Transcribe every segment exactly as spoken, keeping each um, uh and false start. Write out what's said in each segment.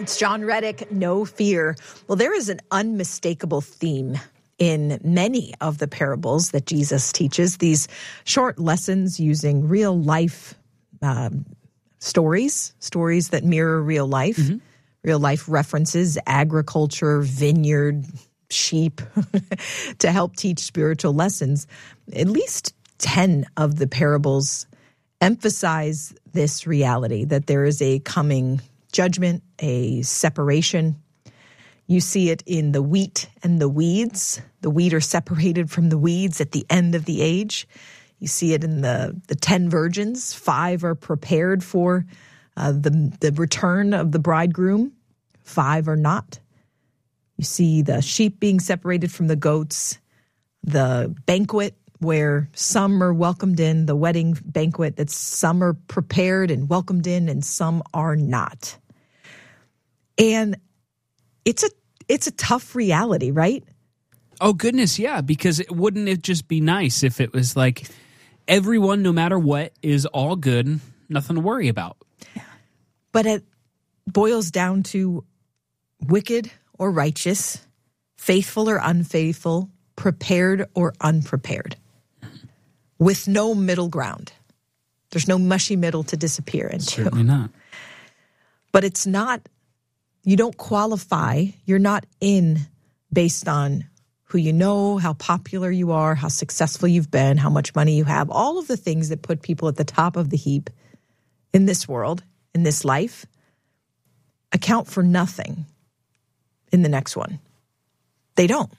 It's John Reddick, No Fear. Well, there is an unmistakable theme in many of the parables that Jesus teaches, these short lessons using real life um, stories, stories that mirror real life, mm-hmm. real life references, agriculture, vineyard, sheep, to help teach spiritual lessons. At least ten of the parables emphasize this reality, that there is a coming judgment, a separation. You see it in the wheat and the weeds. The wheat are separated from the weeds at the end of the age. You see it in the, the ten virgins. Five are prepared for uh, the, the return of the bridegroom. Five are not. You see the sheep being separated from the goats. The banquet where some are welcomed in, the wedding banquet, that some are prepared and welcomed in and some are not. And it's a it's a tough reality, right? Oh, goodness, yeah, because it, wouldn't it just be nice if it was like everyone, no matter what, is all good, nothing to worry about? But it boils down to wicked or righteous, faithful or unfaithful, prepared or unprepared, with no middle ground. There's no mushy middle to disappear into. Certainly not. But it's not, you don't qualify, you're not in based on who you know, how popular you are, how successful you've been, how much money you have, all of the things that put people at the top of the heap in this world, in this life, account for nothing in the next one. They don't.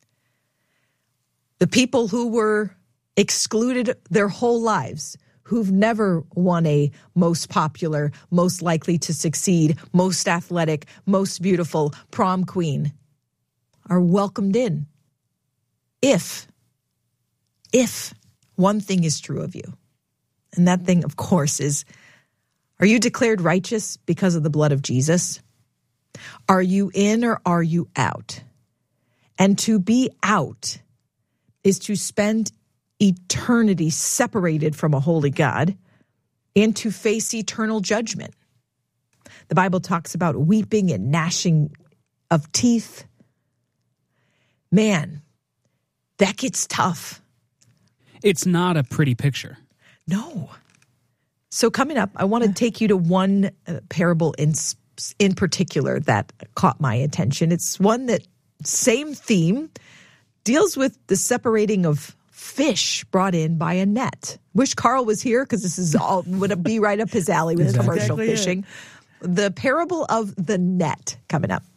The people who were excluded their whole lives, who've never won a most popular, most likely to succeed, most athletic, most beautiful prom queen, are welcomed in. If, if one thing is true of you, and that thing, of course, is, are you declared righteous because of the blood of Jesus? Are you in or are you out? And to be out is to spend eternity separated from a holy God and to face eternal judgment. The Bible talks about weeping and gnashing of teeth. Man, that gets tough. It's not a pretty picture. No. So coming up, I want to take you to one uh, parable in in particular that caught my attention. It's one that, same theme, deals with the separating of fish brought in by a net. Wish Carl was here because this is all would be right up his alley with exactly. commercial fishing. It. The parable of the net coming up.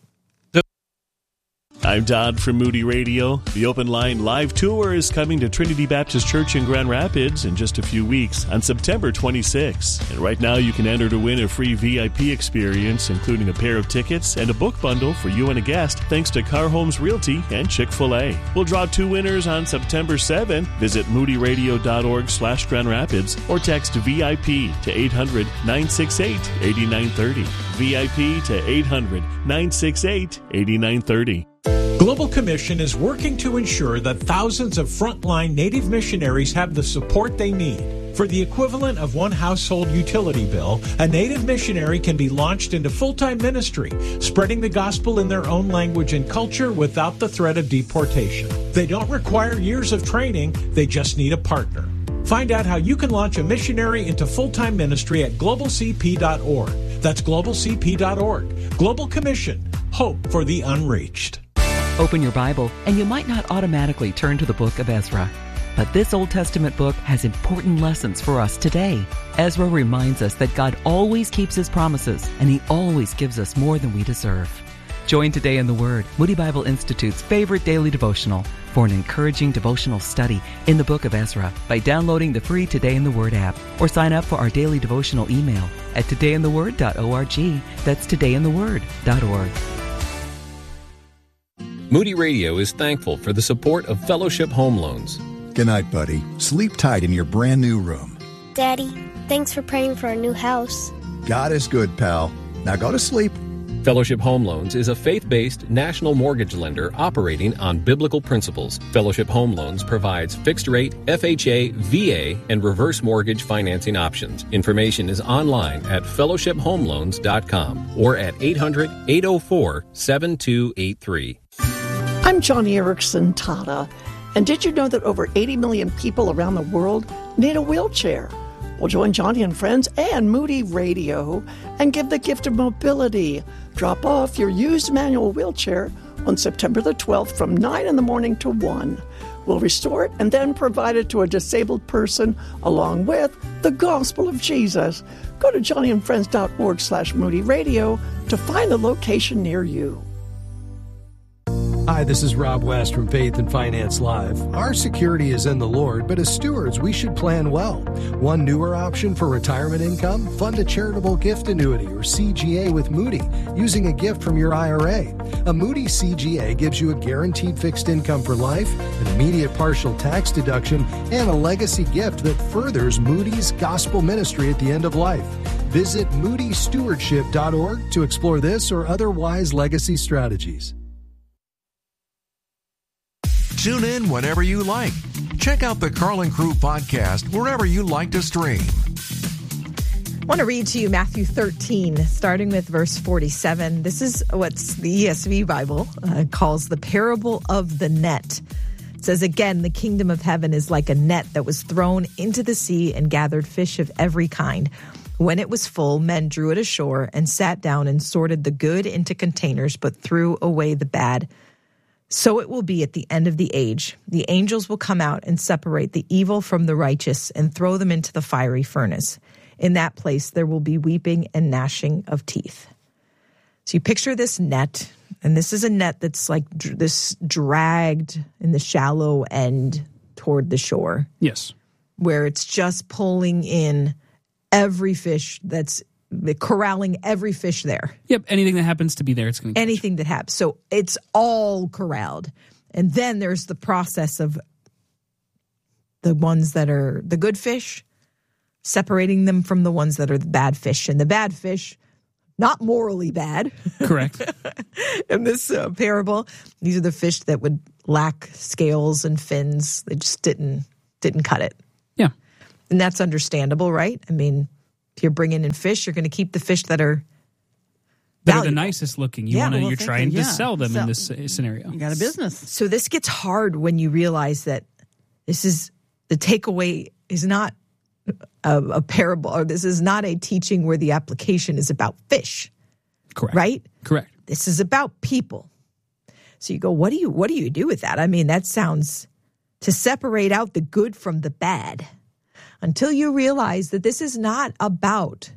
I'm Todd from Moody Radio. The Open Line Live Tour is coming to Trinity Baptist Church in Grand Rapids in just a few weeks on September twenty-sixth. And right now you can enter to win a free V I P experience, including a pair of tickets and a book bundle for you and a guest, thanks to Car Homes Realty and Chick-fil-A. We'll draw two winners on September seventh. Visit moodyradio.org slash Grand Rapids or text V I P to eight hundred, nine six eight, eight nine three zero. V I P to eight hundred, nine six eight, eight nine three zero. Global Commission is working to ensure that thousands of frontline Native missionaries have the support they need. For the equivalent of one household utility bill, a Native missionary can be launched into full-time ministry, spreading the gospel in their own language and culture without the threat of deportation. They don't require years of training, they just need a partner. Find out how you can launch a missionary into full-time ministry at global c p dot org. That's global c p dot org. Global Commission. Hope for the unreached. Open your Bible, and you might not automatically turn to the book of Ezra. But this Old Testament book has important lessons for us today. Ezra reminds us that God always keeps His promises, and He always gives us more than we deserve. Join Today in the Word, Moody Bible Institute's favorite daily devotional, for an encouraging devotional study in the book of Ezra by downloading the free Today in the Word app, or sign up for our daily devotional email at today in the word dot org. That's today in the word dot org. Moody Radio is thankful for the support of Fellowship Home Loans. Good night, buddy. Sleep tight in your brand new room. Daddy, thanks for praying for our new house. God is good, pal. Now go to sleep. Fellowship Home Loans is a faith-based national mortgage lender operating on biblical principles. Fellowship Home Loans provides fixed-rate, F H A, V A, and reverse mortgage financing options. Information is online at fellowship home loans dot com or at eight hundred, eight oh four, seven two eight three. I'm Johnny Erickson Tata, and did you know that over eighty million people around the world need a wheelchair? Well, join Johnny and Friends and Moody Radio and give the gift of mobility. Drop off your used manual wheelchair on September the twelfth from nine in the morning to one. We'll restore it and then provide it to a disabled person along with the gospel of Jesus. Go to johnnyandfriends.org slash Moody Radio to find a location near you. Hi, this is Rob West from Faith and Finance Live. Our security is in the Lord, but as stewards, we should plan well. One newer option for retirement income, fund a charitable gift annuity or C G A with Moody using a gift from your I R A. A Moody C G A gives you a guaranteed fixed income for life, an immediate partial tax deduction, and a legacy gift that furthers Moody's gospel ministry at the end of life. Visit moody stewardship dot org to explore this or other wise legacy strategies. Tune in whenever you like. Check out the Carlin Crew podcast wherever you like to stream. I want to read to you Matthew thirteen, starting with verse forty-seven. This is what the E S V Bible uh, calls the parable of the net. It says, again, the kingdom of heaven is like a net that was thrown into the sea and gathered fish of every kind. When it was full, men drew it ashore and sat down and sorted the good into containers, but threw away the bad. So it will be at the end of the age. The angels will come out and separate the evil from the righteous and throw them into the fiery furnace. In that place, there will be weeping and gnashing of teeth. So you picture this net, and this is a net that's like dr- this dragged in the shallow end toward the shore. Yes. Where it's just pulling in every fish that's corralling every fish there. Yep, anything that happens to be there, it's going to Anything that happens. So it's all corralled. And then there's the process of the ones that are the good fish, separating them from the ones that are the bad fish. And the bad fish, not morally bad. Correct. In this uh, parable, these are the fish that would lack scales and fins. They just didn't didn't cut it. Yeah. And that's understandable, right? I mean, if you're bringing in fish, you're going to keep the fish that are that are valuable. the nicest looking. You Yeah, want to. well, You're thinking, trying to yeah. sell them So- in this uh, scenario. You got a business. So this gets hard when you realize that this is the takeaway is not a, a parable, or this is not a teaching where the application is about fish. Correct. Right? Correct. This is about people. So you go, what do you what do you do with that? I mean, that sounds to separate out the good from the bad until you realize that this is not about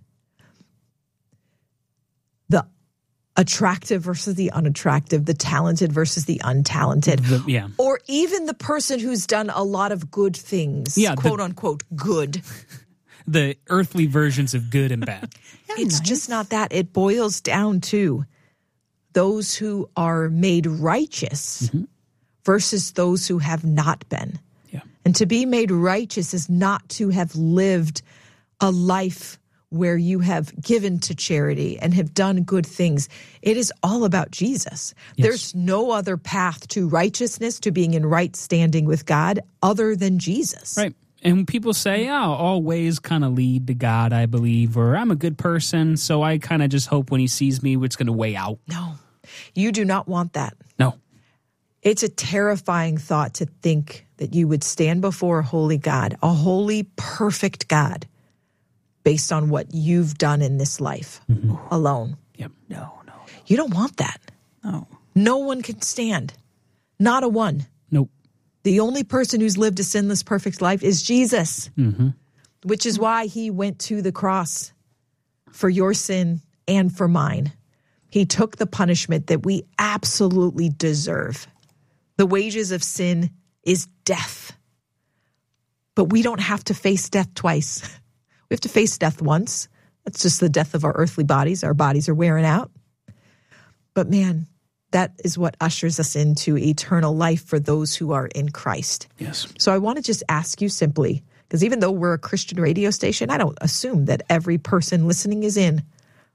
the attractive versus the unattractive, the talented versus the untalented, The- yeah. or even the person who's done a lot of good things, Yeah, the- quote unquote good. The earthly versions of good and bad. It's just not that. It boils down to those who are made righteous versus those who have not been. Yeah. And to be made righteous is not to have lived a life where you have given to charity and have done good things. It is all about Jesus. Yes. There's no other path to righteousness, to being in right standing with God, other than Jesus. Right. And when people say, oh, all ways kind of lead to God, I believe, or I'm a good person, so I kind of just hope when he sees me, it's going to weigh out. No, you do not want that. No. It's a terrifying thought to think that you would stand before a holy God, a holy, perfect God, based on what you've done in this life alone. Yep. No, no, You don't want that. no. No one can stand. Not a one. Nope. The only person who's lived a sinless, perfect life is Jesus, Mm-hmm. which is why he went to the cross for your sin and for mine. He took the punishment that we absolutely deserve. The wages of sin is death. But we don't have to face death twice. We have to face death once. That's just the death of our earthly bodies. Our bodies are wearing out. But man, that is what ushers us into eternal life for those who are in Christ. Yes. So I want to just ask you simply, because even though we're a Christian radio station, I don't assume that every person listening is in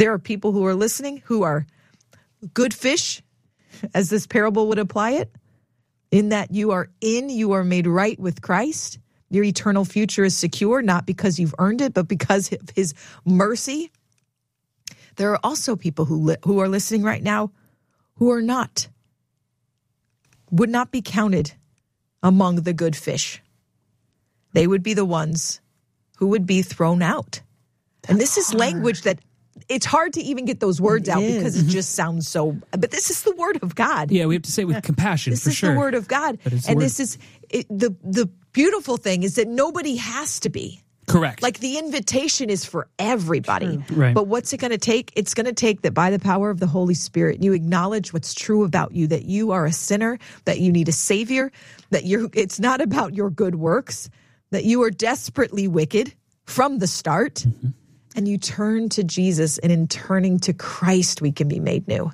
There are people who are listening who are good fish, as this parable would apply it, in that you are in, you are made right with Christ. Your eternal future is secure, not because you've earned it, but because of his mercy. There are also people who li- who are listening right now who are not, would not be counted among the good fish. They would be the ones who would be thrown out. That's and this is hard. Language that it's hard to even get those words it out is. Because it just sounds so, but this is the word of God. Yeah, we have to say it with compassion, this for is sure. the word of God. And word. this is, it, the the beautiful thing is that nobody has to be. Correct. Like the invitation is for everybody. True. Right. But what's it going to take? It's going to take that by the power of the Holy Spirit, you acknowledge what's true about you, that you are a sinner, that you need a savior, that you're, it's not about your good works, that you are desperately wicked from the start. Mm-hmm. And you turn to Jesus, and in turning to Christ, we can be made new.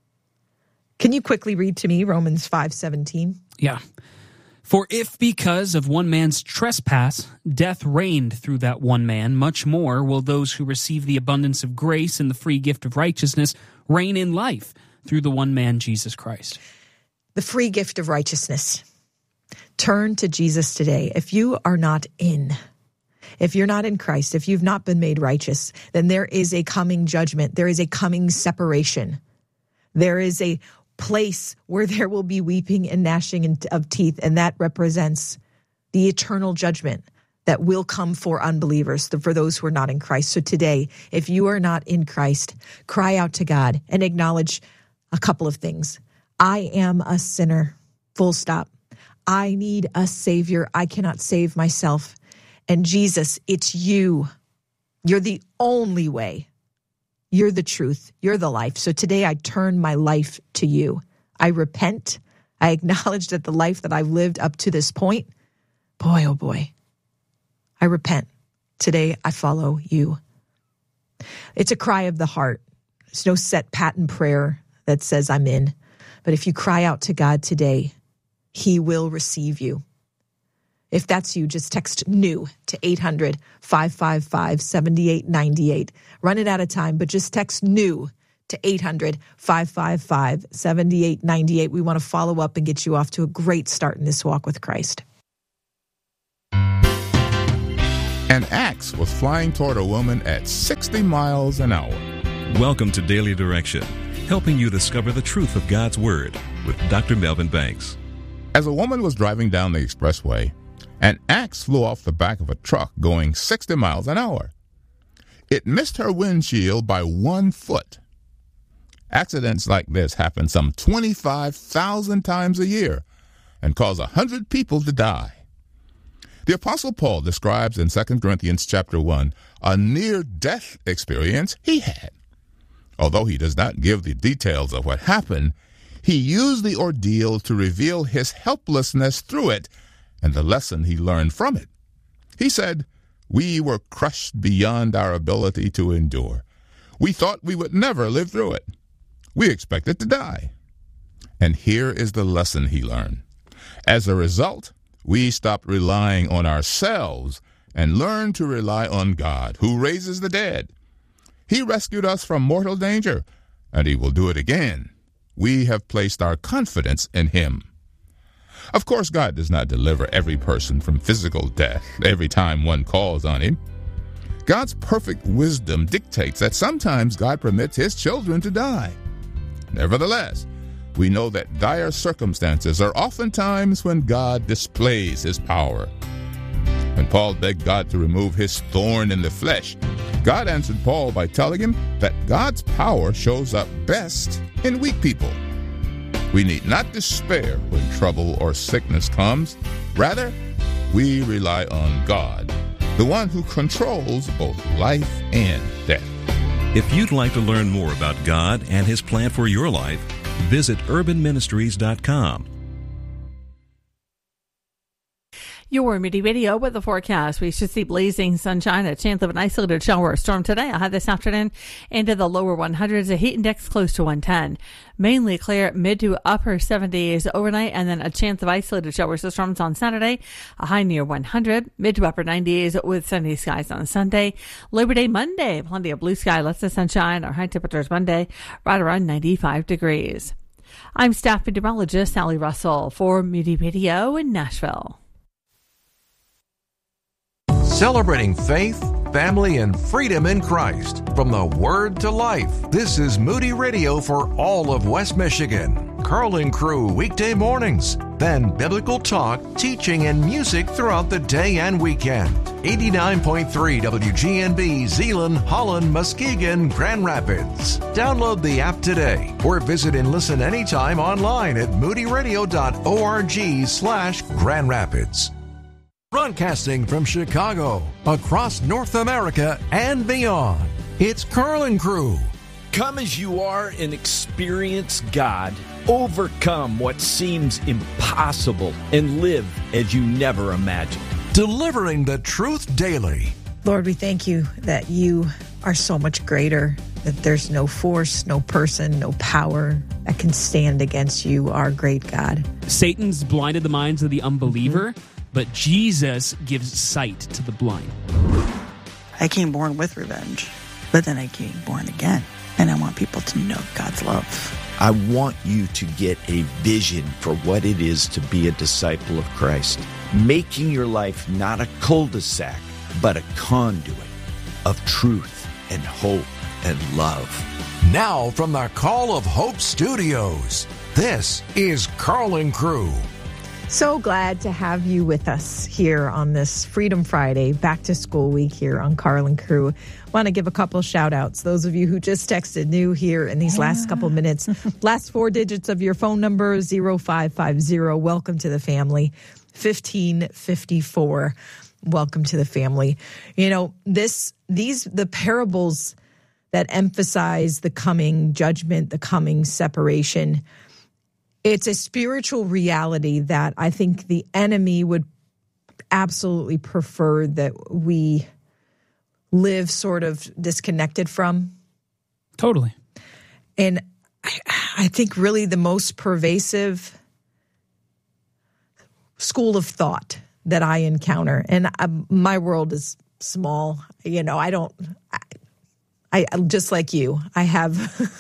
Can you quickly read to me Romans five seventeen? Yeah. For if because of one man's trespass, death reigned through that one man, much more will those who receive the abundance of grace and the free gift of righteousness reign in life through the one man, Jesus Christ. The free gift of righteousness. Turn to Jesus today. If you are not in, if you're not in Christ, if you've not been made righteous, then there is a coming judgment. There is a coming separation. There is a place where there will be weeping and gnashing of teeth, and that represents the eternal judgment that will come for unbelievers, for those who are not in Christ. So today, if you are not in Christ, cry out to God and acknowledge a couple of things. I am a sinner, full stop. I need a Savior. I cannot save myself. And Jesus, it's you. You're the only way. You're the truth. You're the life. So today I turn my life to you. I repent. I acknowledge that the life that I've lived up to this point, boy, oh boy, I repent. Today I follow you. It's a cry of the heart. There's no set pattern prayer that says I'm in. But if you cry out to God today, he will receive you. If that's you, just text NEW to eight hundred, five five five, seven eight nine eight. Run it out of time, but just text NEW to eight hundred, five five five, seven eight nine eight. We want to follow up and get you off to a great start in this walk with Christ. An axe was flying toward a woman at sixty miles an hour. Welcome to Daily Direction, helping you discover the truth of God's Word with Doctor Melvin Banks. As a woman was driving down the expressway, an axe flew off the back of a truck going sixty miles an hour. It missed her windshield by one foot. Accidents like this happen some twenty-five thousand times a year and cause one hundred people to die. The Apostle Paul describes in Second Corinthians chapter one a near-death experience he had. Although he does not give the details of what happened, he used the ordeal to reveal his helplessness through it and the lesson he learned from it. He said, "We were crushed beyond our ability to endure. We thought we would never live through it. We expected to die." And here is the lesson he learned. As a result, we stopped relying on ourselves and learned to rely on God, who raises the dead. He rescued us from mortal danger, and he will do it again. We have placed our confidence in him. Of course, God does not deliver every person from physical death every time one calls on him. God's perfect wisdom dictates that sometimes God permits his children to die. Nevertheless, we know that dire circumstances are often times when God displays his power. When Paul begged God to remove his thorn in the flesh, God answered Paul by telling him that God's power shows up best in weak people. We need not despair when trouble or sickness comes. Rather, we rely on God, the one who controls both life and death. If you'd like to learn more about God and his plan for your life, visit urban ministries dot com. Your Moody Radio with the forecast. We should see blazing sunshine, a chance of an isolated shower or storm today. I'll have this afternoon into the lower one hundreds, a heat index close to one ten. Mainly clear, mid to upper seventies overnight, and then a chance of isolated showers or storms on Saturday, a high near one hundred, mid to upper nineties with sunny skies on Sunday. Labor Day Monday, plenty of blue sky, lots of sunshine. Our high temperatures Monday, right around ninety-five degrees. I'm staff meteorologist Sally Russell for Moody Radio in Nashville. Celebrating faith, family, and freedom in Christ. From the Word to Life, this is Moody Radio for all of West Michigan. Carl and Crew weekday mornings. Then biblical talk, teaching, and music throughout the day and weekend. eighty-nine point three W G N B, Zeeland, Holland, Muskegon, Grand Rapids. Download the app today or visit and listen anytime online at moodyradio.org slash Grand Rapids. Broadcasting from Chicago, across North America and beyond, it's Carl and Crew. Come as you are and experience God. Overcome what seems impossible and live as you never imagined. Delivering the truth daily. Lord, we thank you that you are so much greater, that there's no force, no person, no power that can stand against you, our great God. Satan's blinded the minds of the unbeliever, mm-hmm. but Jesus gives sight to the blind. I came born with revenge, but then I came born again, and I want people to know God's love. I want you to get a vision for what it is to be a disciple of Christ, making your life not a cul-de-sac, but a conduit of truth and hope and love. Now from the Call of Hope Studios, this is Carl and Crew. So glad to have you with us here on this Freedom Friday, back to school week here on Carl and Crew. Want to give a couple shout outs. Those of you who just texted new here in these last couple minutes. Last four digits of your phone number, zero five five zero. Welcome to the family. fifteen fifty-four. Welcome to the family. You know, this, these, the parables that emphasize the coming judgment, the coming separation, it's a spiritual reality that I think the enemy would absolutely prefer that we live sort of disconnected from. Totally. And I, I think really the most pervasive school of thought that I encounter, and I, my world is small, you know, I don't... I, I just like you, I have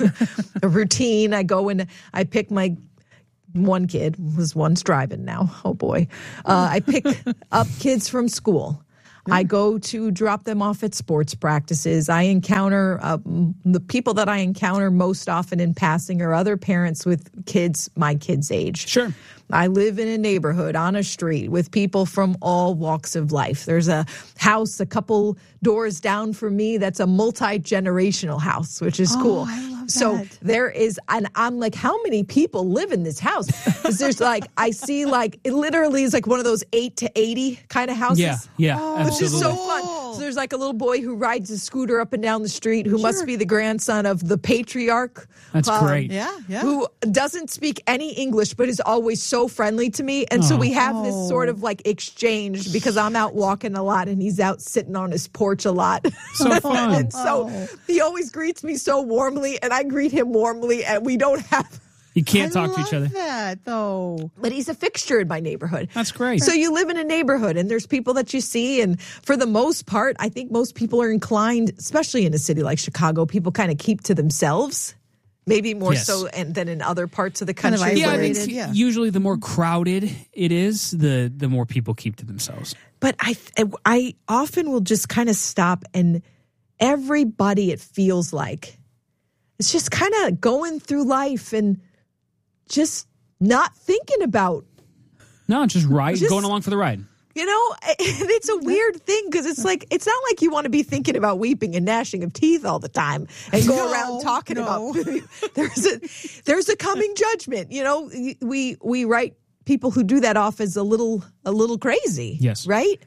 a routine. I go and I pick my one kid, who's one's driving now. Oh boy. Uh, I pick up kids from school. I go to drop them off at sports practices. I encounter uh, the people that I encounter most often in passing are other parents with kids my kids' age. Sure. I live in a neighborhood on a street with people from all walks of life. There's a house a couple doors down from me that's a multi-generational house, which is oh, cool. I love that. So there is, and I'm like, how many people live in this house? Because there's like, I see like, it literally is like one of those eight to eighty kind of houses. Yeah, yeah, oh, absolutely. Which is so fun. So there's like a little boy who rides a scooter up and down the street who sure. must be the grandson of the patriarch. That's um, great. Yeah, yeah. Who doesn't speak any English, but is always so friendly to me. And oh. so we have this sort of like exchange because I'm out walking a lot and he's out sitting on his porch a lot. So fun. And so oh. he always greets me so warmly and I greet him warmly and we don't have... You can't I talk to each other. That though, but he's a fixture in my neighborhood. That's great. So you live in a neighborhood, and there's people that you see, and for the most part, I think most people are inclined, especially in a city like Chicago, people kind of keep to themselves. Maybe more yes. so and, than in other parts of the country. Kind of yeah, I mean, yeah, usually the more crowded it is, the the more people keep to themselves. But I I often will just kind of stop, and everybody, it feels like, it's just kind of going through life and just not thinking about. No, just ride, just, going along for the ride. You know, it's a weird thing because it's like, it's not like you want to be thinking about weeping and gnashing of teeth all the time and go no, around talking no. about, there's a, there's a coming judgment. You know, we, we write people who do that off as a little, a little crazy. Yes. Right.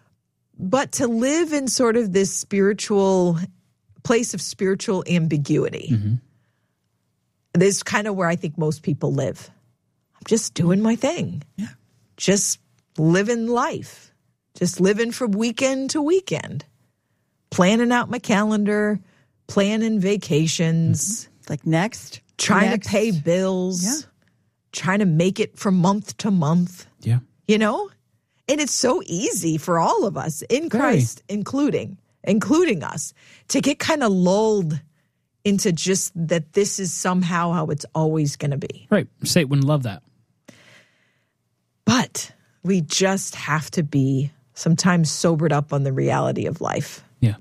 But to live in sort of this spiritual place of spiritual ambiguity. Mm-hmm. This is kind of where I think most people live. I'm just doing my thing. Yeah. Just living life, just living from weekend to weekend, planning out my calendar, planning vacations. Like next. Trying next. to pay bills. Yeah. Trying to make it from month to month. Yeah. You know? And it's so easy for all of us in Christ, Very. including, including us, to get kind of lulled into just that this is somehow how it's always going to be. Right. Satan wouldn't love that. But we just have to be sometimes sobered up on the reality of life. Yeah.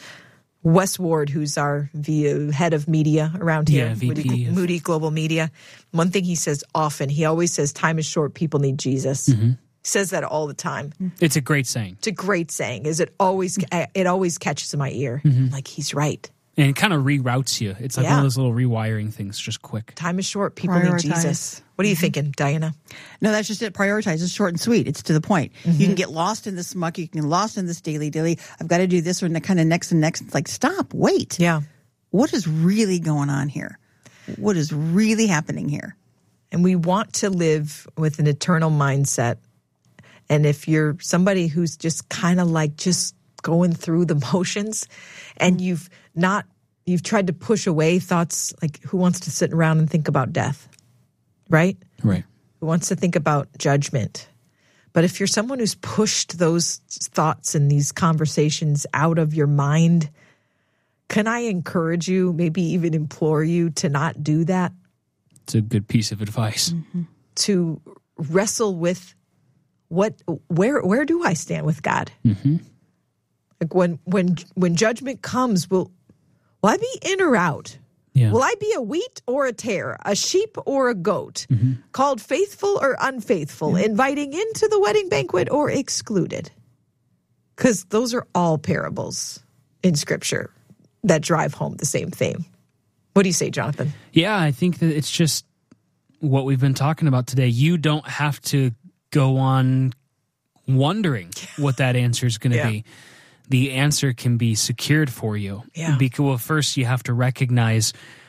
Wes Ward, who's our v- head of media around here, yeah, V P Moody, of... Moody Global Media, one thing he says often, he always says, time is short, people need Jesus. Mm-hmm. He says that all the time. It's a great saying. It's a great saying. Is it always? It always catches in my ear. Mm-hmm. Like, he's right. And it kind of reroutes you. It's like yeah. one of those little rewiring things, just quick. Time is short. People need Jesus. What are you mm-hmm. thinking, Diana? No, that's just it. Prioritize. It's short and sweet. It's to the point. Mm-hmm. You can get lost in this muck. You can get lost in this daily, daily. I've got to do this or the kind of next and next. It's like, stop, wait. Yeah. What is really going on here? What is really happening here? And we want to live with an eternal mindset. And if you're somebody who's just kind of like just going through the motions and you've not, you've tried to push away thoughts like, who wants to sit around and think about death, right? Right. Who wants to think about judgment? But if you're someone who's pushed those thoughts and these conversations out of your mind, can I encourage you, maybe even implore you to not do that? It's a good piece of advice. Mm-hmm. To wrestle with what, where, where do I stand with God? Mm-hmm. Like when, when, when judgment comes, will, will I be in or out? Yeah. Will I be a wheat or a tare, a sheep or a goat, mm-hmm. called faithful or unfaithful, mm-hmm. inviting into the wedding banquet or excluded? Because those are all parables in Scripture that drive home the same theme. What do you say, Jonathan? Yeah, I think that it's just what we've been talking about today. You don't have to go on wondering what that answer is going to yeah. be. The answer can be secured for you. Yeah. Because, well, first you have to recognize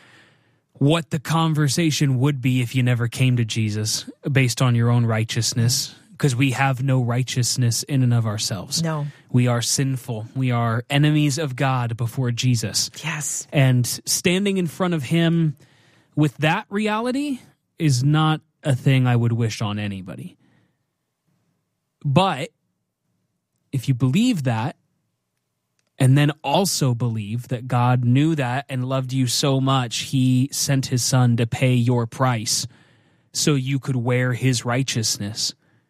what the conversation would be if you never came to Jesus based on your own righteousness, because we have no righteousness in and of ourselves. No. We are sinful. We are enemies of God before Jesus. Yes. And standing in front of him with that reality is not a thing I would wish on anybody. But if you believe that, and then also believe that God knew that and loved you so much, he sent his son to pay your price so you could wear his righteousness,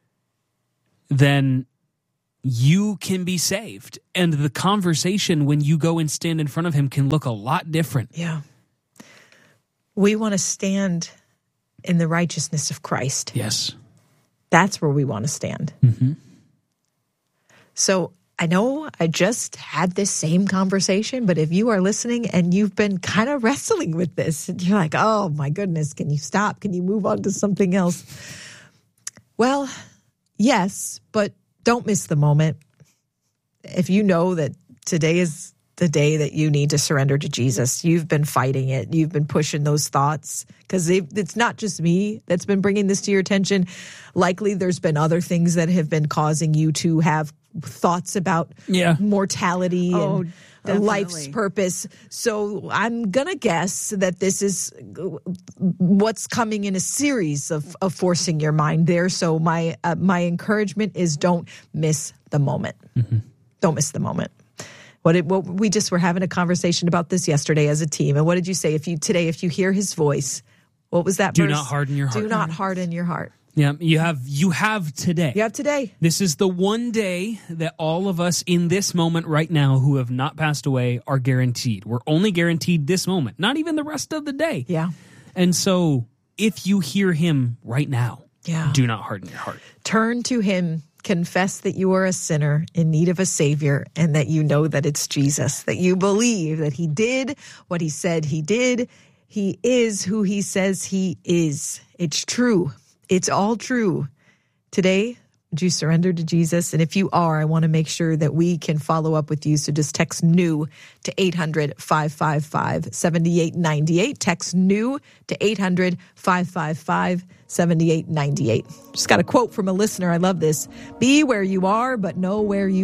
then you can be saved. And the conversation when you go and stand in front of him can look a lot different. Yeah. We want to stand in the righteousness of Christ. Yes. That's where we want to stand. Mm-hmm. So I know I just had this same conversation, but if you are listening and you've been kind of wrestling with this, and you're like, oh my goodness, can you stop? Can you move on to something else? Well, yes, but don't miss the moment. If you know that today is the day that you need to surrender to Jesus, you've been fighting it, you've been pushing those thoughts, because it's not just me that's been bringing this to your attention. Likely there's been other things that have been causing you to have thoughts about yeah. mortality oh, and definitely. life's purpose. So I'm going to guess that this is what's coming in a series of, of forcing your mind there. So my uh, my encouragement is don't miss the moment. Mm-hmm. Don't miss the moment. What, it, what we just were having a conversation about this yesterday as a team. And what did you say? If you today, if you hear his voice, what was that Do verse? not harden your heart. Do not harden your heart. Yeah, you have you have today. You have today. This is the one day that all of us in this moment right now who have not passed away are guaranteed. We're only guaranteed this moment, not even the rest of the day. Yeah. And so if you hear him right now, yeah. do not harden your heart. Turn to him. Confess that you are a sinner in need of a Savior, and that you know that it's Jesus, that you believe that he did what he said he did. He is who he says he is. It's true. It's all true. Today, Would you surrender to Jesus? And if you are, I want to make sure that we can follow up with you. So just text NEW to eight hundred, five five five, seven eight nine eight. Text NEW to eight hundred, five five five, seven eight nine eight. Just got a quote from a listener. I love this. Be where you are, but know where you